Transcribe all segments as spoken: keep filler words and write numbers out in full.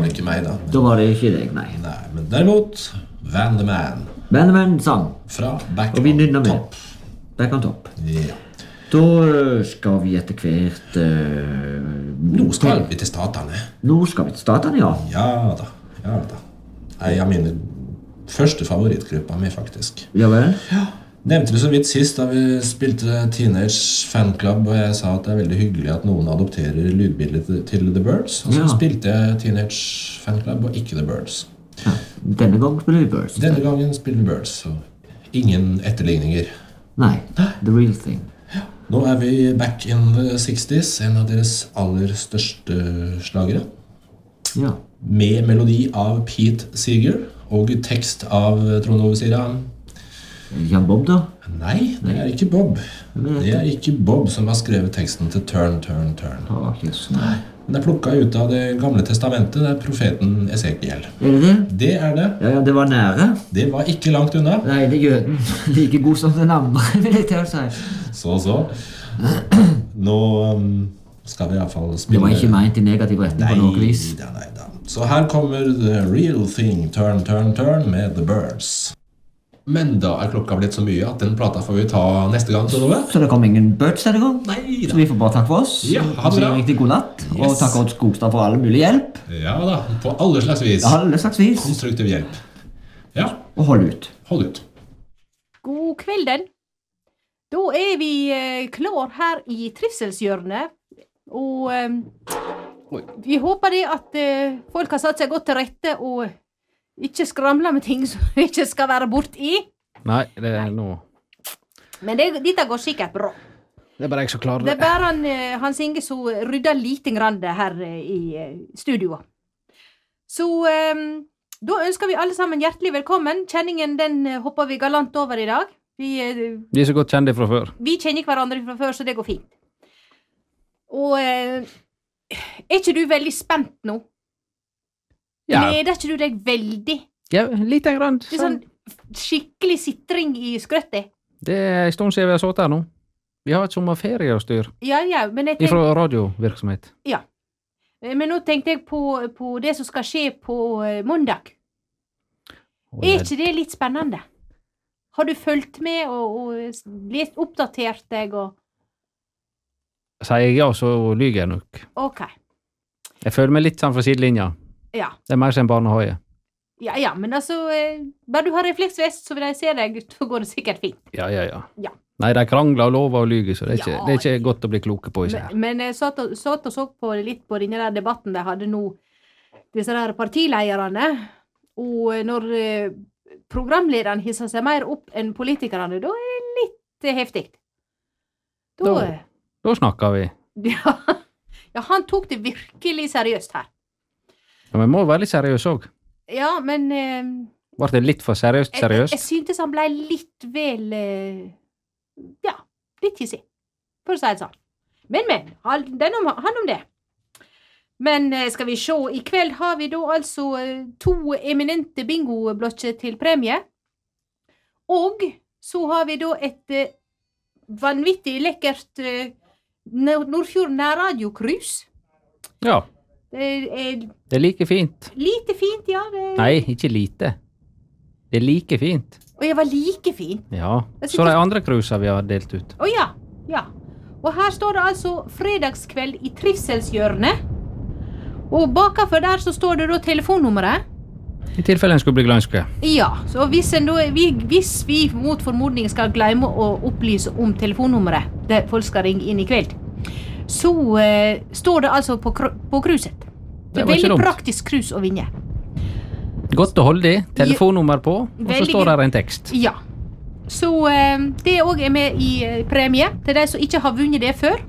det ikke meg da. Da var det ikke deg, nei. Nei, men derimot Van the Man. Van the Man sang. Fra Back Og vi nynner on med. Top. Back on Top. Ja. Da øh, skal vi etter hvert... øh, Nå skal vi til statene. Nå skal vi til statene, ja. Ja da, ja da. Jeg har mine første favorittgrupper med, faktisk. Ja vel? Ja. Nevnte det så vidt sist da vi spilte Teenage Fanclub, og jeg sa at det er veldig hyggelig at noen adopterer lydbildet til The Birds. Og så Ja. spilte jeg Teenage Fanclub og ikke The Birds. Ja. Denne gangen spiller vi Birds. Denne gangen spiller vi Birds, så ingen etterligninger. Nei, the real thing. Nå er vi back in the sixties, en av deres aller største slagere. Ja. Med melodi av Pete Seeger og tekst av Trond Ove Sira. Jan Bob, da? Nei, det er ikke Bob. Det er ikke Bob som har skrevet teksten til Turn, Turn, Turn. Å, yes, nei. Den er plukket ut av det gamle testamentet, det er profeten Esekiel. Er det det? Det er det. Ja, ja, det var nære. Det var ikke langt unna. Nei, det er jøden. Like god som den andre, vil jeg til å si. Så, så. Nå um, skal vi i hvert fall spille... Det var ikke meint i negativ retning på noe vis. Nei, nei, nei. Så her kommer The Real Thing, Turn, Turn, Turn med The Birds. Men da er klokka blitt så mye at den plata får vi ta neste gang, så Ove. Så det kom ingen Birds denne gang? Nei da. Så vi får bare takke for oss. Ja, ha det bra. Riktig god natt. Og Yes. takke Odd Skogstad for all mulig hjelp. Ja da, på alle slags vis. Alle slags vis. Konstruktiv hjelp. Ja, Og hold ut. hold ut. God kvelden. Da er vi eh, klar her i trivselshjørnet, og eh, vi håper det at eh, folk har satt seg godt til rette og ikke skramler med ting som ikke skal være bort i. Nei, det er noe. Men det, dette går sikkert bra. Det er bare jeg som klarer Det det. er bare han, eh, Hans Inge som rydder lite grann her eh, i eh, studioet. Så eh, da ønsker vi alle sammen hjertelig velkommen. Kjenningen den eh, hopper vi galant over i dag. Vi, eh, De er så godt kjente fra før. vi kjenner hverandre fra før, så det går fint. Og eh, er ikke du veldig spent nå? Ja, Gleder ikke du deg veldig? ja lite grann. Det er sånn skikkelig sitring i skrøttet. Det er en stund siden vi har sittet her nå. Vi har et sommerferie å styre. Ja, ja, men jeg tenk, Fra radiovirksomhet. ja. Men nå tenkte jeg på, på det som skal skje på eh, mandag. Og Er jeg- ikke det litt spennende? Har du fulgt med og, og blitt oppdatert deg og... Sier jeg ja, så lyger jeg nok. Ok, Jeg føler meg litt sånn fra sidelinja. ja. Det er mer som en barnehage. Ja, ja, men altså, eh, bare du har refleksvest, så vil jeg se deg, så går det sikkert fint. Ja, ja, ja. Ja. Nei, de krangler og lover og lyger, så det er ikke, Ja. det er ikke godt å bli kloke på i seg. Men, men jeg satt og, satt og så på litt på denne der debatten de hadde nå, disse der partilederne, og når eh, programlederen hisser seg mer opp enn politikerne, da er det litt eh, heftig. Da, Da- Da snakker vi. ja, ja, han tok det virkelig seriøst her. Ja, men må være litt seriøs òg. Ja, men eh, Ble det litt for seriøst jeg, jeg, seriøst? jeg syntes han ble litt vel eh, ja, litt hissig, for å si det sånn. Men, men, han, den om, han om det. Men eh, skal vi se, i kveld har vi da altså eh, to eminente bingoblokker til premie. Og så har vi da et eh, vanvittig lekkert eh, Nord- Nordfjord nærradio-cruise. Ja. Det er Det er like fint. lite fint, ja. Det, Nei, ikke lite. Det er like fint. Og jeg var like fin. Ja. Jeg Så de andre cruiser vi har delt ut. Å ja, ja. Og her står det altså fredagskveld i trivselshjørnet. Og bakenfor der så står det da telefonnummeret. I tilfelle en skulle bli glønske. Ja, så hvis, en da, vi, hvis vi mot formodning skal glemme å opplyse om telefonnummeret, der folk skal ringe inn i kveld, så eh, står det altså på, kr- på cruiset. Det Det er var ikke veldig dumt. praktisk cruise å vinne. Godt å holde i. Telefonnummer på, og så Veldig står gøy. der en tekst. Ja. Så eh, det òg er med i eh, premie til de som ikke har vunnet det før.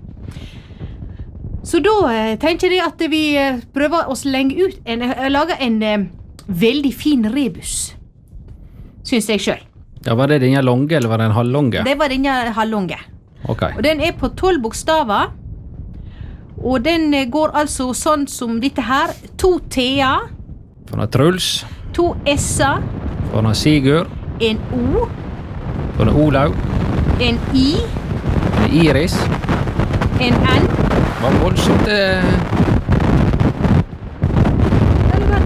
Så da eh, tenker jeg at vi eh, prøver å slenge ut en, eh, lage en eh, veldig fin rebus. Syns jeg sjøl. Ja, Var det den lange, eller var det en halvlange? Det var denne halvlange. Ok. Og den er på tolv bokstaver. Og den eh, går altså sånn som dette her. To T-er, For noe Truls, to S-er, for noe Sigurd, en O, for noe Olaug, en I, for noe Iris. en N. Var voldsomt eh, Det er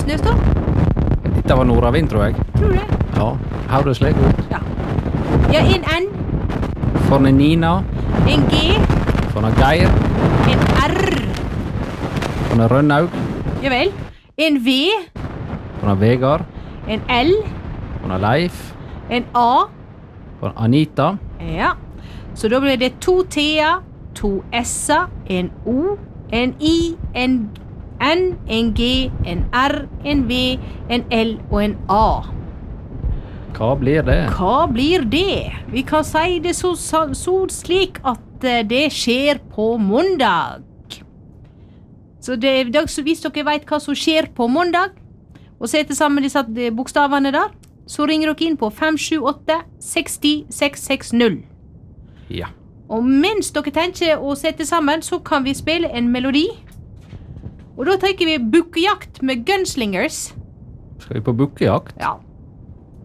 Nøstad? Dette var nordavind, tror jeg. Tror du det? Ja, høres slik ut. Ja. Ja, en N, For en Nina, en G, for en Geir, en R, for en Rønnaug, ja vel, en V, for en Vegard, en L, for en Leif, en A, for en Anita, ja. Så da blir det to T-er, to S-er, en O, en I, en N, en G, en R, en V, en L og en A. hva blir det? Hva blir det? Vi kan si det så, så, så slik at eh, det skjer på mandag. Så det, da, så hvis dere vet hva som skjer på mandag, og setter sammen disse eh, bokstavene der, så ringer dere inn på fem sju åtte seks null seks seks null. Ja. Og mens dere tenker å sette sammen, så kan vi spille en melodi. Og da tenker vi bukkejakt med Gunslingers. Skal vi på bukkejakt? Ja.